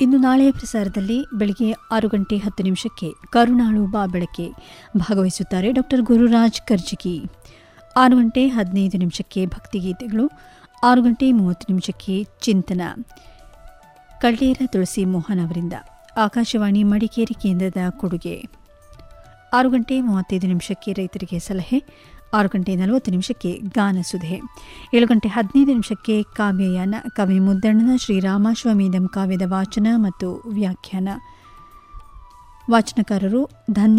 ಇನ್ನು ನಾಳೆಯ ಪ್ರಸಾರದಲ್ಲಿ ಬೆಳಗ್ಗೆ 6:10 ಕರುಣಾಳು ಬಾ ಬೆಳಕೆ ಭಾಗವಹಿಸುತ್ತಾರೆ ಡಾಕ್ಟರ್ ಗುರುರಾಜ್ ಕರ್ಜಿಗಿ. 6:15 ಭಕ್ತಿಗೀತೆಗಳು, 6:30 ಚಿಂತನ ಕಳ್ಳೇರ ತುಳಸಿ ಮೋಹನ್ ಅವರಿಂದ. ಆಕಾಶವಾಣಿ ಮಡಿಕೇರಿ ಕೇಂದ್ರದ ಕೊಡುಗೆ. 6:35 ರೈತರಿಗೆ ಸಲಹೆ, 6:40 ಗಾನಸುಧೆ, 7:15 ಕಾವ್ಯಯಾನ, ಕವಿ ಮುದ್ದಣ್ಣನ ಶ್ರೀರಾಮಾಶ್ವಮೇಧಂ ಕಾವ್ಯದ ವಾಚನ ಮತ್ತು ವ್ಯಾಖ್ಯಾನ. ವಾಚನಕಾರರು ಧನ್ಯ